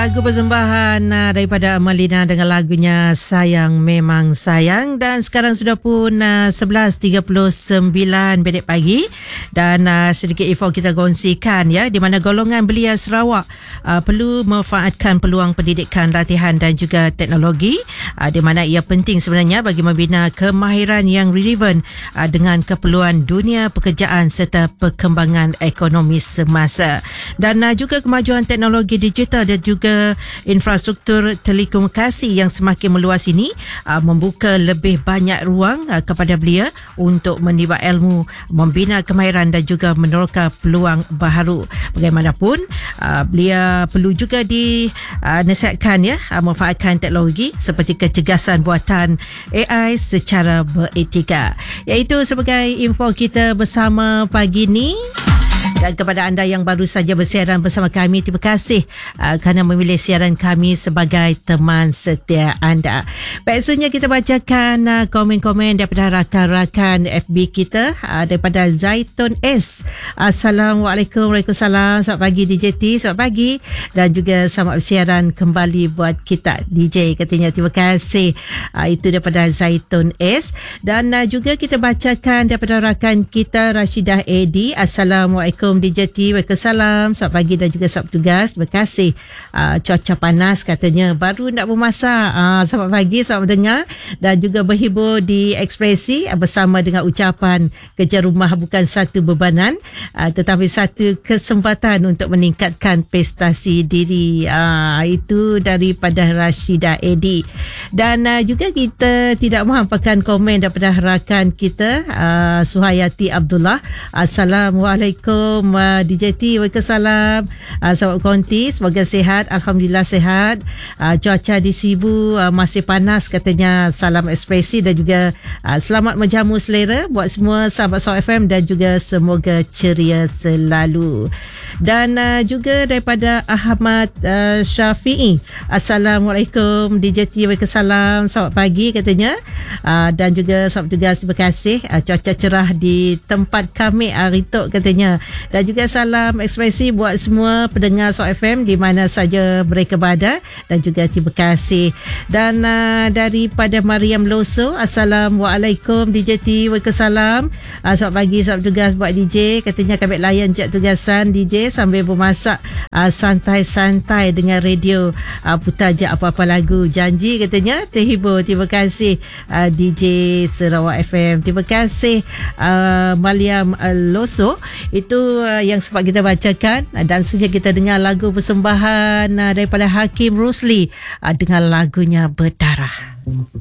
Lagu persembahan daripada Malina dengan lagunya Sayang Memang Sayang. Dan sekarang sudah pun 11.39 minit pagi. Dan sedikit info kita kongsikan ya, di mana golongan belia Sarawak perlu memanfaatkan peluang pendidikan, latihan dan juga teknologi, di mana ia penting sebenarnya bagi membina kemahiran yang relevan dengan keperluan dunia pekerjaan serta perkembangan ekonomi semasa. Dan juga kemajuan teknologi digital dan juga infrastruktur telekomunikasi yang semakin meluas ini membuka lebih banyak ruang kepada belia untuk menimba ilmu, membina kemahiran dan juga meneroka peluang baharu. Bagaimanapun, belia perlu juga dinasihatkan ya, memanfaatkan teknologi seperti kecergasan buatan AI secara beretika. Iaitu sebagai info kita bersama pagi ni. Dan kepada anda yang baru saja bersiaran bersama kami, terima kasih kerana memilih siaran kami sebagai teman setia anda. Baik, seterusnya kita bacakan komen-komen daripada rakan-rakan FB kita, daripada Zaitun S. Assalamualaikum. Waalaikumsalam. Selamat pagi DJ T. Selamat pagi. Dan juga selamat bersiaran kembali buat kita DJ, katanya. Terima kasih. Itu daripada Zaitun S. Dan juga kita bacakan daripada rakan kita Rashidah Edi. Assalamualaikum DJ T. Waalaikumsalam. Selamat pagi dan juga selamat bertugas. Terima kasih. Cuaca panas katanya, baru nak memasak. Selamat pagi, selamat mendengar dan juga berhibur di Ekspresi bersama dengan ucapan kerja rumah bukan satu bebanan, tetapi satu kesempatan untuk meningkatkan prestasi diri. Itu daripada Rashidah Edi. Dan juga kita tidak menghampakan komen daripada rakan kita Suhayati Abdullah. Assalamualaikum DJ T. Waalaikumsalam. Selamat konti, semoga sihat. Alhamdulillah sihat. Cuaca di Sibu masih panas katanya. Salam Ekspresi dan juga selamat menjamu selera buat semua sahabat Sarawak FM dan juga semoga ceria selalu. Dan juga daripada Ahmad Syafi'i. Assalamualaikum DJ T. Waalaikumsalam. Selamat pagi katanya. Dan juga selamat tugas, terima kasih. Cuaca cerah di tempat kami, Ritok katanya. Dan juga salam Ekspresi buat semua pendengar Sarawak FM di mana saja mereka berada dan juga terima kasih. Dan daripada Mariam Loso, Assalamualaikum DJ T. Waalaikumsalam. Selamat pagi, selamat tugas buat DJ, katanya. Kami layan je tugasan DJ sambil bermasak, santai-santai dengan radio, putar je apa-apa lagu, janji katanya terhibur. Terima kasih DJ Sarawak FM. Terima kasih Mariam Loso. Itu yang sempat kita bacakan. Dan sejak kita dengar lagu persembahan daripada Hakim Rusli dengan lagunya Berdarah.